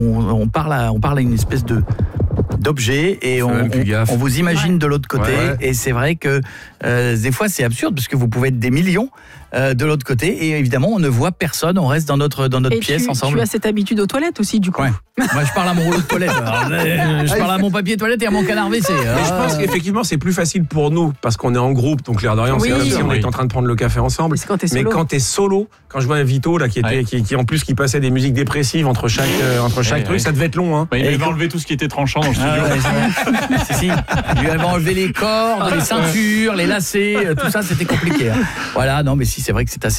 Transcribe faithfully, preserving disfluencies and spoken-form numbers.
on parle à, on parle à une espèce de d'objet et on, on, on vous imagine ouais. de l'autre côté ouais, ouais. et c'est vrai que euh, des fois c'est absurde parce que vous pouvez être des millions euh, de l'autre côté et évidemment on ne voit personne, on reste dans notre, dans notre et pièce tu, ensemble. Tu as cette habitude aux toilettes aussi du coup. Ouais. Moi je parle à mon rouleau de toilette, alors, je parle à mon papier toilette et à mon canard W C. Mais je pense qu'effectivement c'est plus facile pour nous parce qu'on est en groupe, donc l'air de rien, oui, c'est comme si on oui. est en train de prendre le café ensemble. Mais quand t'es solo, mais quand t'es solo, quand je vois un Vito là qui était, ouais. qui, qui en plus qui passait des musiques dépressives entre chaque, euh, entre chaque ouais, truc, ouais. ça devait être long. Hein. Bah, il avait enlevé tout ce qui était tranchant dans le studio. Ah, ouais, si, si. Il lui avait enlevé les cordes, les ceintures, les lacets, tout ça c'était compliqué. Hein. Voilà, non mais si c'est vrai que c'est assez